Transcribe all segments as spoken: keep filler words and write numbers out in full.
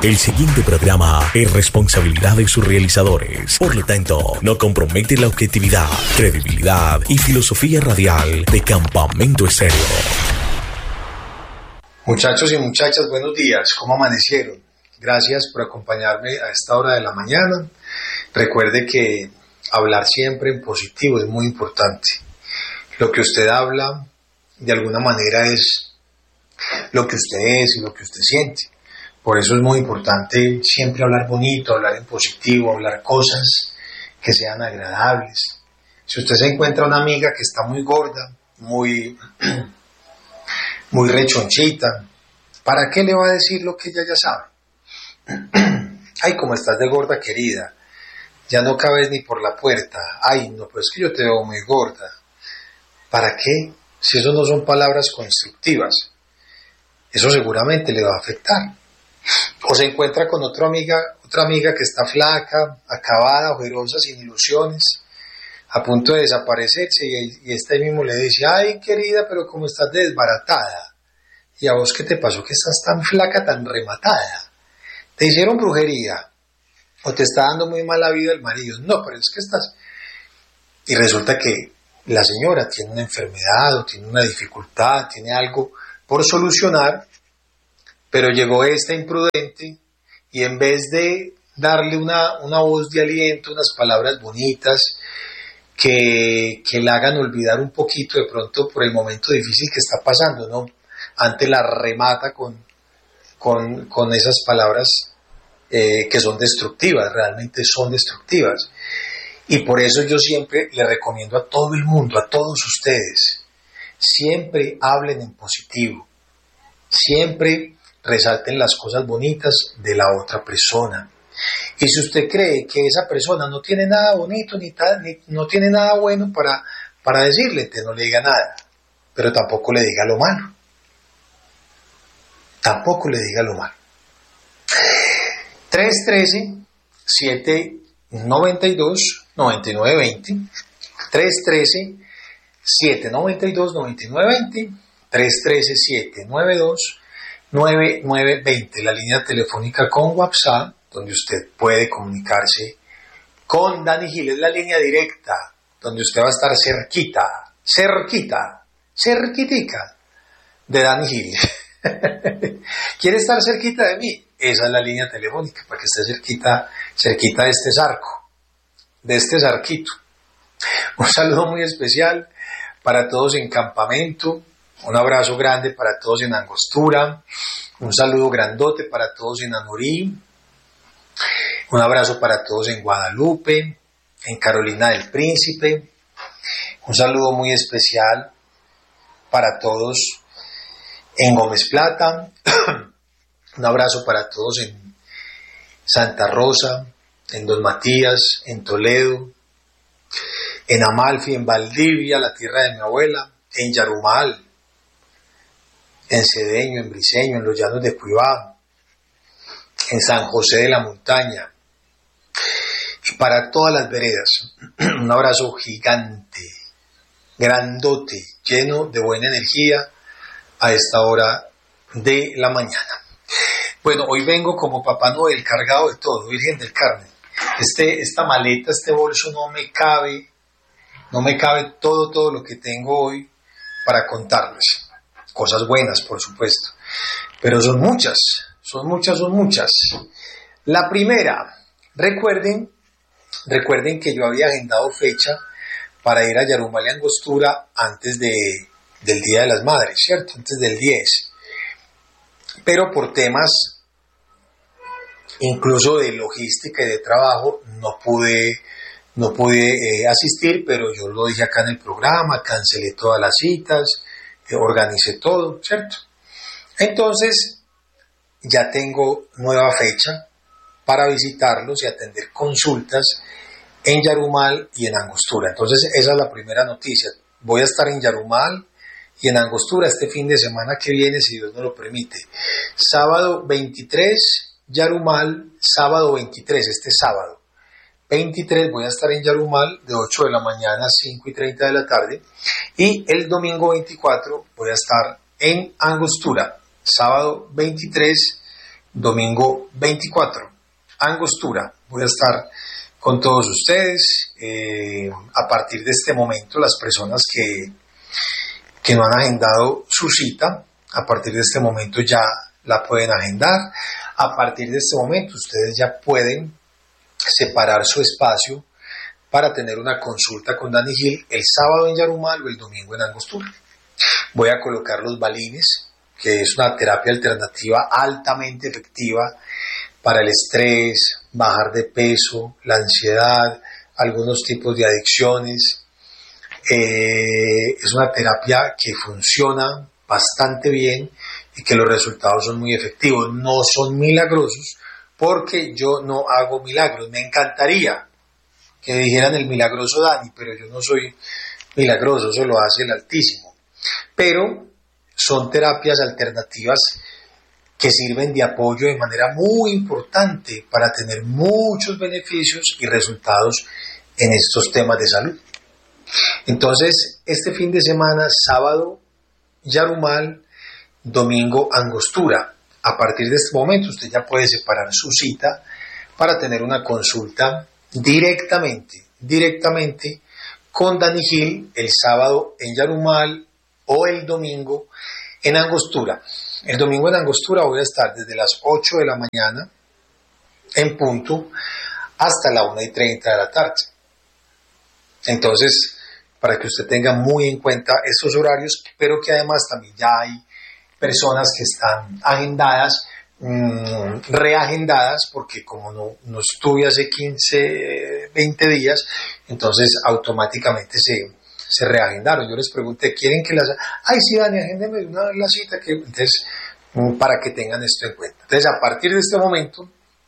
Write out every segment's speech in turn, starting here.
El siguiente programa es responsabilidad de sus realizadores. Por lo tanto, no compromete la objetividad, credibilidad y filosofía radial de Campamento Estéreo. Muchachos y muchachas, buenos días. ¿Cómo amanecieron? Gracias por acompañarme a esta hora de la mañana. Recuerde que hablar siempre en positivo es muy importante. Lo que usted habla, de alguna manera, es lo que usted es y lo que usted siente. Por eso es muy importante siempre hablar bonito, hablar en positivo, hablar cosas que sean agradables. Si usted se encuentra una amiga que está muy gorda, muy, muy rechonchita, ¿para qué le va a decir lo que ella ya sabe? Ay, cómo estás de gorda, querida. Ya no cabes ni por la puerta. Ay, no, pues es que yo te veo muy gorda. ¿Para qué? Si eso no son palabras constructivas. Eso seguramente le va a afectar. O se encuentra con otra amiga, otra amiga que está flaca, acabada, ojerosa, sin ilusiones, a punto de desaparecerse, y, y este mismo le dice: ay, querida, pero cómo estás desbaratada. ¿Y a vos qué te pasó que estás tan flaca, tan rematada? ¿Te hicieron brujería? ¿O te está dando muy mala vida el marido? No, pero es que estás... Y resulta que la señora tiene una enfermedad o tiene una dificultad, tiene algo por solucionar, pero llegó esta imprudente y en vez de darle una, una voz de aliento, unas palabras bonitas que, que la hagan olvidar un poquito de pronto por el momento difícil que está pasando, ¿no? Antes la remata con, con, con esas palabras eh, que son destructivas, realmente son destructivas. Y por eso yo siempre le recomiendo a todo el mundo, a todos ustedes, siempre hablen en positivo, siempre resalten las cosas bonitas de la otra persona. Y si usted cree que esa persona no tiene nada bonito, ni, ta, ni no tiene nada bueno para, para decirle, te no le diga nada, pero tampoco le diga lo malo. Tampoco le diga lo malo. tres uno tres, siete nueve dos, nueve nueve dos cero. tres uno tres, siete nueve dos, nueve nueve dos cero. tres uno tres, siete nueve dos, nueve nueve dos cero. La línea telefónica con WhatsApp, donde usted puede comunicarse con Dani Gil. Es la línea directa, donde usted va a estar cerquita, cerquita, cerquitica de Dani Gil. ¿Quiere estar cerquita de mí? Esa es la línea telefónica, para que esté cerquita, cerquita de este zarco, de este zarquito. Un saludo muy especial para todos en Campamento, un abrazo grande para todos en Angostura, un saludo grandote para todos en Anorí, un abrazo para todos en Guadalupe, en Carolina del Príncipe, un saludo muy especial para todos en Gómez Plata, un abrazo para todos en Santa Rosa, en Don Matías, en Toledo, en Amalfi, en Valdivia, la tierra de mi abuela, en Yarumal, en Cedeño, en Briceño, en los llanos de Cuibá, en San José de la Montaña, y para todas las veredas, un abrazo gigante, grandote, lleno de buena energía a esta hora de la mañana. Bueno, hoy vengo como Papá Noel, cargado de todo, Virgen del Carmen. Este, esta maleta, este bolso no me cabe, no me cabe todo, todo lo que tengo hoy para contarles. Cosas buenas, por supuesto, pero son muchas, son muchas, son muchas. La primera, recuerden, recuerden que yo había agendado fecha para ir a Yarumal y Angostura antes de, del Día de las Madres, ¿cierto? Antes del diez. Pero por temas incluso de logística y de trabajo no pude, no pude eh, asistir, pero yo lo dije acá en el programa, cancelé todas las citas, eh, organicé todo, ¿cierto? Entonces ya tengo nueva fecha para visitarlos y atender consultas en Yarumal y en Angostura. Entonces esa es la primera noticia. Voy a estar en Yarumal y en Angostura este fin de semana que viene, si Dios nos lo permite. Sábado veintitrés, Yarumal, sábado veintitrés, este sábado veintitrés voy a estar en Yarumal de ocho de la mañana a cinco y treinta de la tarde, y el domingo veinticuatro voy a estar en Angostura, sábado veintitrés domingo veinticuatro, Angostura. Voy a estar con todos ustedes. Eh, a partir de este momento, las personas que, que no han agendado su cita, a partir de este momento ya la pueden agendar. A partir de este momento, ustedes ya pueden separar su espacio para tener una consulta con Dani Gil el sábado en Yarumal o el domingo en Angostura. Voy a colocar los balines, que es una terapia alternativa altamente efectiva para el estrés, bajar de peso, la ansiedad, algunos tipos de adicciones. Eh, es una terapia que funciona bastante bien y que los resultados son muy efectivos. No son milagrosos porque yo no hago milagros. Me encantaría que dijeran el milagroso Dani, pero yo no soy milagroso, eso lo hace el Altísimo. Pero son terapias alternativas que sirven de apoyo de manera muy importante para tener muchos beneficios y resultados en estos temas de salud. Entonces, este fin de semana, sábado, Yarumal, domingo, Angostura. A partir de este momento, usted ya puede separar su cita para tener una consulta directamente, directamente con Dani Gil el sábado en Yarumal o el domingo en Angostura. El domingo en Angostura voy a estar desde las ocho de la mañana en punto hasta la una y treinta de la tarde. Entonces, para que usted tenga muy en cuenta estos horarios, pero que además también ya hay personas que están agendadas, mmm, reagendadas, porque como no, no estuve hace quince, veinte días, entonces automáticamente se, se reagendaron. Yo les pregunté, ¿quieren que las... Ay, sí, Dani, agéndeme una vez la cita, que... entonces, para que tengan esto en cuenta. Entonces, a partir de este momento,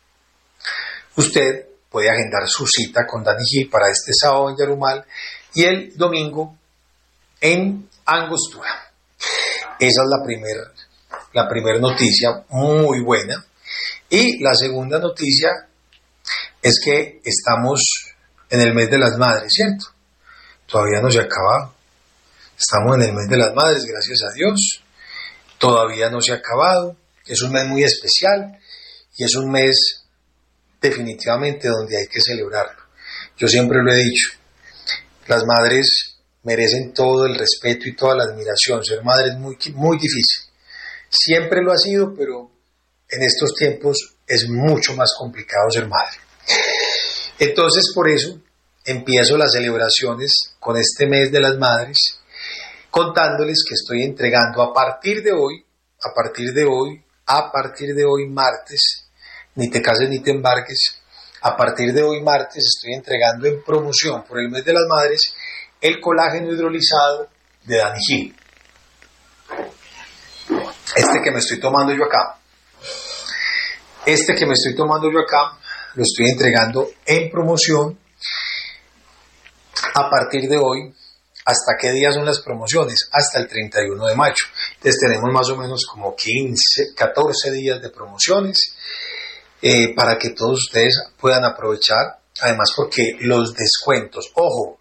usted puede agendar su cita con Dani Gil para este sábado en Yarumal y el domingo en Angostura. Esa es la primera la primer noticia muy buena. Y la segunda noticia es que estamos en el mes de las madres, ¿cierto? Todavía no se acaba. Estamos en el mes de las madres, gracias a Dios. Todavía no se ha acabado. Es un mes muy especial y es un mes definitivamente donde hay que celebrarlo. Yo siempre lo he dicho, las madres merecen todo el respeto y toda la admiración. Ser madre es muy, muy difícil. Siempre lo ha sido, pero en estos tiempos es mucho más complicado ser madre. Entonces, por eso empiezo las celebraciones con este mes de las madres, contándoles que estoy entregando a partir de hoy, a partir de hoy, a partir de hoy martes, ni te cases ni te embarques, a partir de hoy martes estoy entregando en promoción por el mes de las madres el colágeno hidrolizado de Dani Gil. Este que me estoy tomando yo acá, este que me estoy tomando yo acá, lo estoy entregando en promoción a partir de hoy. ¿Hasta qué día son las promociones? Hasta el treinta y uno de mayo. Entonces tenemos más o menos como quince, catorce días de promociones eh, para que todos ustedes puedan aprovechar. Además, porque los descuentos, ojo,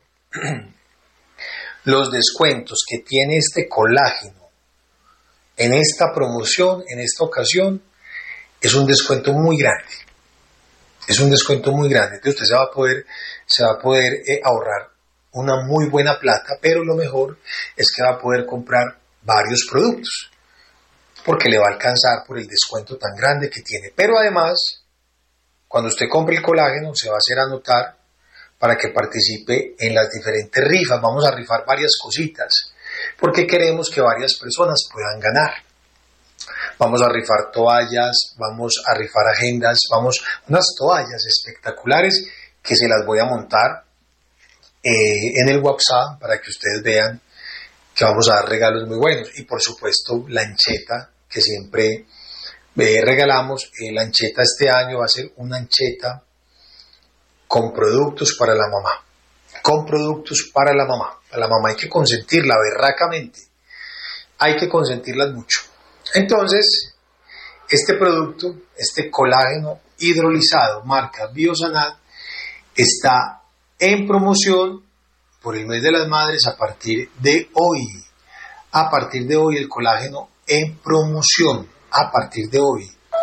los descuentos que tiene este colágeno en esta promoción, en esta ocasión, es un descuento muy grande. Es un descuento muy grande. Entonces usted se va a poder, se va a poder eh, ahorrar una muy buena plata, pero lo mejor es que va a poder comprar varios productos, porque le va a alcanzar por el descuento tan grande que tiene. Pero además, cuando usted compre el colágeno, se va a hacer anotar para que participe en las diferentes rifas. Vamos a rifar varias cositas, porque queremos que varias personas puedan ganar. Vamos a rifar toallas, vamos a rifar agendas, vamos, unas toallas espectaculares que se las voy a montar Eh, en el WhatsApp para que ustedes vean que vamos a dar regalos muy buenos. Y por supuesto la ancheta que siempre eh, regalamos. Eh, la ancheta este año va a ser una ancheta con productos para la mamá, con productos para la mamá. A la mamá hay que consentirla berracamente, hay que consentirlas mucho. Entonces, este producto, este colágeno hidrolizado marca Biosanat, está en promoción por el mes de las madres a partir de hoy. A partir de hoy el colágeno en promoción. A partir de hoy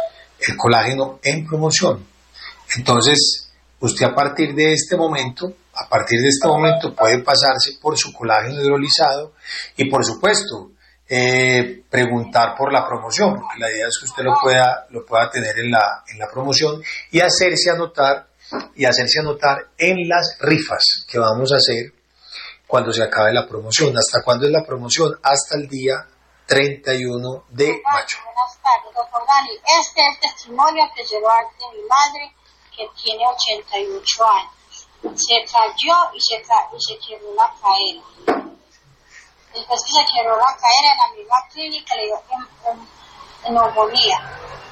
el colágeno en promoción. Entonces, usted a partir de este momento, a partir de este momento puede pasarse por su colágeno hidrolizado y por supuesto eh, preguntar por la promoción, porque la idea es que usted lo pueda, lo pueda tener en la, en la promoción y hacerse anotar y hacerse anotar en las rifas que vamos a hacer cuando se acabe la promoción. ¿Hasta cuándo es la promoción? Hasta el día treinta y uno de mayo. Buenas tardes, doctor Dani. Este es el testimonio que llevó de mi madre, que tiene ochenta y ocho años. Se cayó y se, ca y se quebró la cadera. Después que se quebró la cadera, en la misma clínica le dio neumonía.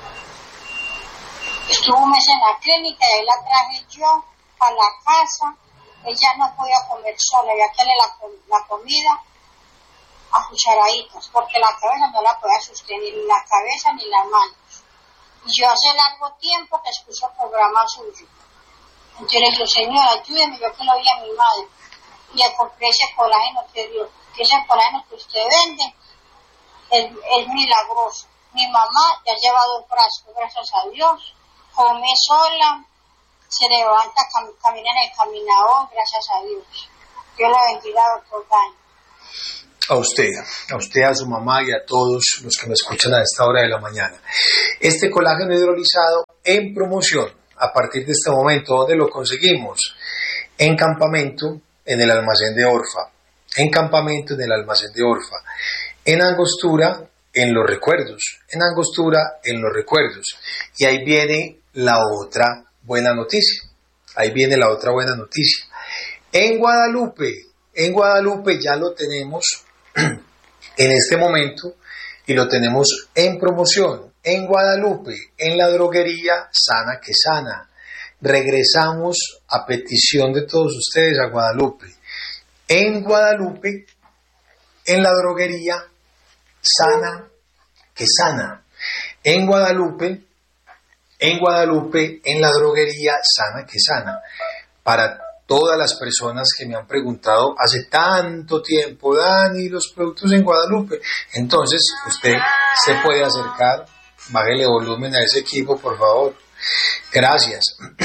Estuvo un mes en la clínica y ahí la traje yo a la casa. Ella no podía comer sola, había que darle la, la comida a cucharaditas, porque la cabeza no la podía sostener, ni la cabeza ni las manos. Y yo hace largo tiempo que escucho programas suyos. Entonces le digo, señora, ayúdeme, yo que lo vi a mi madre. Y le compré ese colágeno que dio, que ese colágeno que usted vende es, es milagroso. Mi mamá ya lleva dos frascos, gracias a Dios. Come sola, se levanta, cam camina en el caminador, gracias a Dios. Dios la bendiga, doctor Dani. A usted, a usted, a su mamá y a todos los que me escuchan a esta hora de la mañana. Este colágeno hidrolizado en promoción, a partir de este momento, ¿dónde lo conseguimos? En Campamento, en el almacén de Orfa. En Campamento, en el almacén de Orfa. En Angostura, en Los Recuerdos. En Angostura, en Los Recuerdos. Y ahí viene la otra buena noticia. Ahí viene la otra buena noticia. En Guadalupe, en Guadalupe ya lo tenemos en este momento y lo tenemos en promoción. En Guadalupe, en la droguería Sana que Sana. Regresamos a petición de todos ustedes a Guadalupe. En Guadalupe, en la droguería Sana que Sana. En Guadalupe, en Guadalupe, en la droguería Sana que Sana. Para todas las personas que me han preguntado hace tanto tiempo, Dani, los productos en Guadalupe. Entonces, usted se puede acercar, bájele volumen a ese equipo, por favor. Gracias.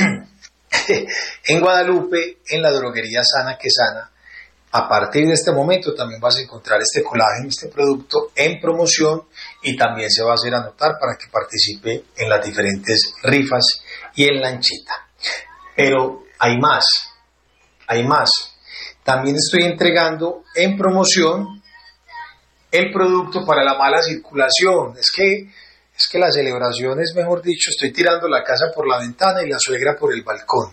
En Guadalupe, en la droguería Sana que Sana, a partir de este momento también vas a encontrar este colágeno, este producto en promoción y también se va a hacer anotar para que participe en las diferentes rifas y en lanchita. Pero hay más, hay más. También estoy entregando en promoción el producto para la mala circulación. Es que, es que la celebración es, mejor dicho, estoy tirando la casa por la ventana y la suegra por el balcón.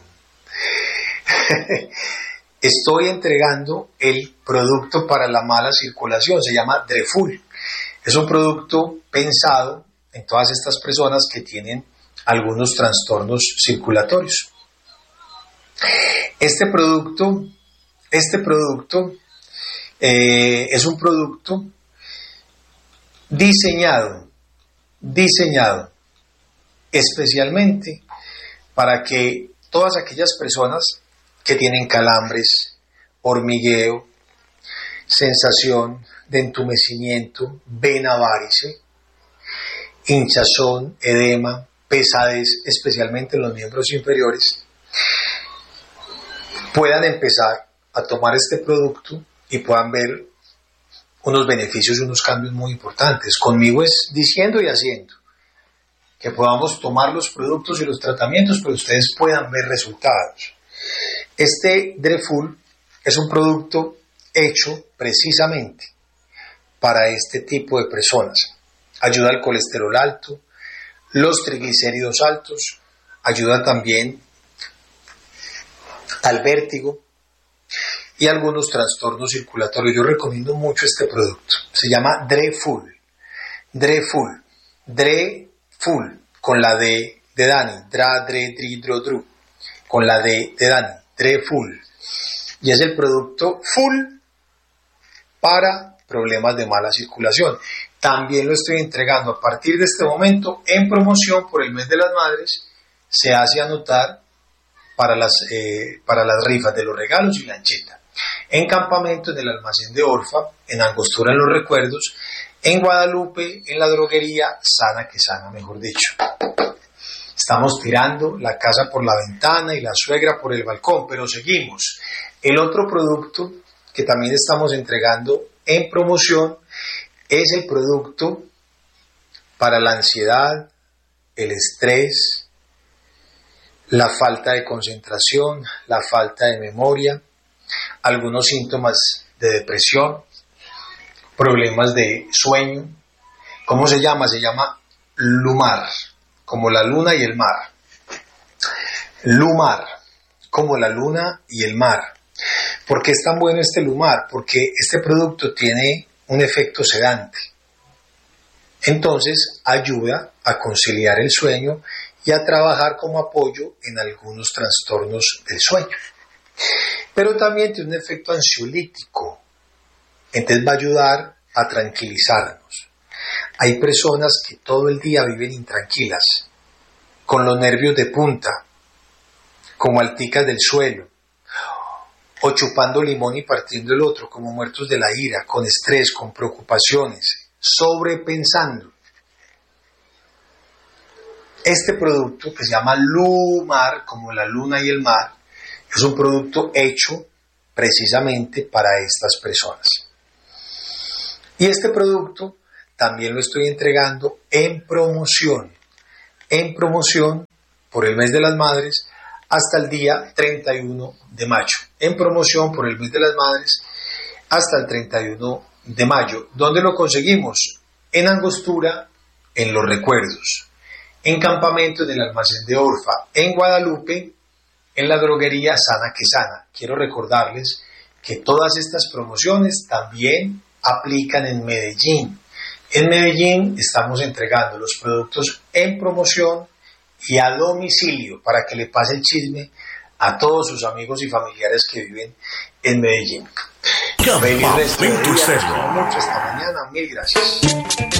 Estoy entregando el producto para la mala circulación, se llama Dreful. Es un producto pensado en todas estas personas que tienen algunos trastornos circulatorios. Este producto, este producto eh, es un producto diseñado, diseñado especialmente para que todas aquellas personas que tienen calambres, hormigueo, sensación de entumecimiento, vena varice, hinchazón, edema, pesadez, especialmente en los miembros inferiores, puedan empezar a tomar este producto y puedan ver unos beneficios y unos cambios muy importantes. Conmigo es diciendo y haciendo, que podamos tomar los productos y los tratamientos, pero ustedes puedan ver resultados. Este Dreful es un producto hecho precisamente para este tipo de personas. Ayuda al colesterol alto, los triglicéridos altos, ayuda también al vértigo y algunos trastornos circulatorios. Yo recomiendo mucho este producto. Se llama Dreful. Dreful. Dreful. Con la D de Dani. Dra, Dre, Dri, Dro, Dru. Con la D de Dani. Dreful. Y es el producto full para problemas de mala circulación. También lo estoy entregando a partir de este momento en promoción por el mes de las madres. Se hace anotar para las, eh, para las rifas de los regalos y lancheta. En Campamento, en el almacén de Orfa, en Angostura, en Los Recuerdos, en Guadalupe, en la droguería Sana que Sana, mejor dicho. Estamos tirando la casa por la ventana y la suegra por el balcón, pero seguimos. El otro producto que también estamos entregando en promoción es el producto para la ansiedad, el estrés, la falta de concentración, la falta de memoria, algunos síntomas de depresión, problemas de sueño. ¿Cómo se llama? Se llama Lumar, como la luna y el mar. Lumar, como la luna y el mar. ¿Por qué es tan bueno este Lumar? Porque este producto tiene un efecto sedante. Entonces ayuda a conciliar el sueño y a trabajar como apoyo en algunos trastornos del sueño. Pero también tiene un efecto ansiolítico. Entonces va a ayudar a tranquilizarnos. Hay personas que todo el día viven intranquilas, con los nervios de punta, como alticas del suelo, o chupando limón y partiendo el otro, como muertos de la ira, con estrés, con preocupaciones, sobrepensando. Este producto, que se llama Lumar, como la luna y el mar, es un producto hecho precisamente para estas personas. Y este producto también lo estoy entregando en promoción, en promoción por el mes de las madres hasta el día treinta y uno de mayo, en promoción por el mes de las madres hasta el treinta y uno de mayo. ¿Dónde lo conseguimos? En Angostura, en Los Recuerdos, en Campamento del Almacén de Orfa, en Guadalupe, en la droguería Sana que Sana. Quiero recordarles que todas estas promociones también aplican en Medellín. En Medellín estamos entregando los productos en promoción y a domicilio para que le pase el chisme a todos sus amigos y familiares que viven en Medellín. Campamento Estéreo. Mucho esta mañana. Mil gracias.